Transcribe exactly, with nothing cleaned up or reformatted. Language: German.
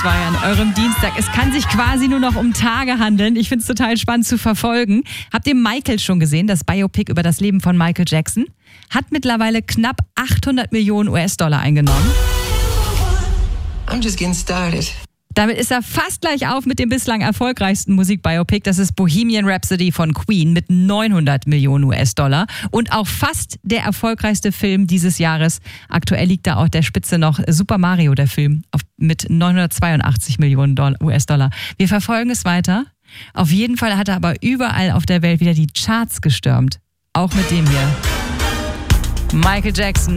zwei an eurem Dienstag. Es kann sich quasi nur noch um Tage handeln. Ich finde es total spannend zu verfolgen. Habt ihr Michael schon gesehen, das Biopic über das Leben von Michael Jackson? Hat mittlerweile knapp achthundert Millionen U S-Dollar eingenommen. I'm just getting started. Damit ist er fast gleich auf mit dem bislang erfolgreichsten Musikbiopic. Das ist Bohemian Rhapsody von Queen mit neunhundert Millionen U S-Dollar. Und auch fast der erfolgreichste Film dieses Jahres. Aktuell liegt da auch der Spitze noch Super Mario, der Film, auf, mit neunhundertzweiundachtzig Millionen U S-Dollar. Wir verfolgen es weiter. Auf jeden Fall hat er aber überall auf der Welt wieder die Charts gestürmt. Auch mit dem hier. Michael Jackson.